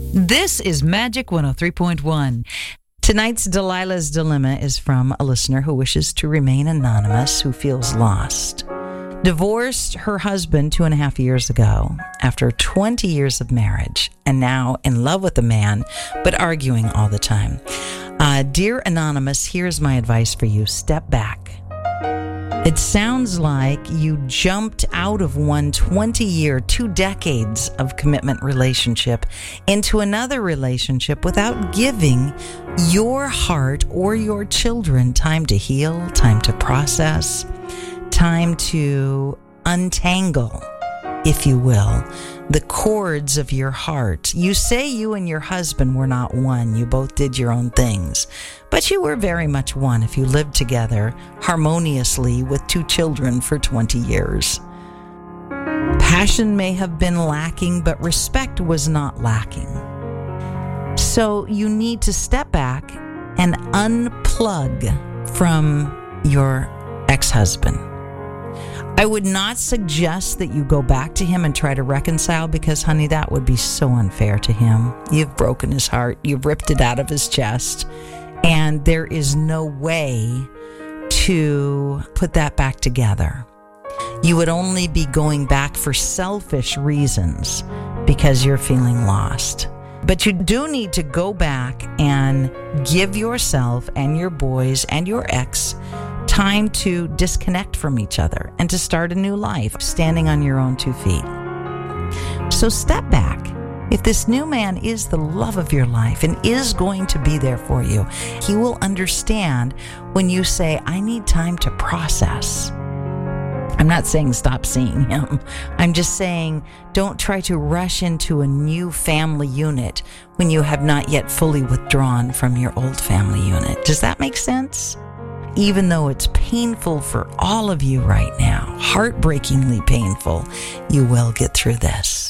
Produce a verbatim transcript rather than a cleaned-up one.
This is Magic one oh three point one. Tonight's Delilah's Dilemma is from a listener who wishes to remain anonymous, who feels lost. Divorced her husband two and a half years ago after twenty years of marriage, and now in love with a man, but arguing all the time. Uh, dear Anonymous, here's my advice for you. Step back. It sounds like you jumped out of one twenty-year, two decades of commitment relationship into another relationship without giving your heart or your children time to heal, time to process, time to untangle, if you will, the cords of your heart. You say you and your husband were not one. You both did your own things. But you were very much one if you lived together harmoniously with two children for twenty years. Passion may have been lacking, but respect was not lacking. So you need to step back and unplug from your ex-husband. I would not suggest that you go back to him and try to reconcile, because, honey, that would be so unfair to him. You've broken his heart. You've ripped it out of his chest. And there is no way to put that back together. You would only be going back for selfish reasons because you're feeling lost. But you do need to go back and give yourself and your boys and your ex time to disconnect from each other and to start a new life, standing on your own two feet. So step back. If this new man is the love of your life and is going to be there for you, he will understand when you say, I need time to process. I'm not saying stop seeing him. I'm just saying don't try to rush into a new family unit when you have not yet fully withdrawn from your old family unit. Does that make sense? Even though it's painful for all of you right now, heartbreakingly painful, you will get through this.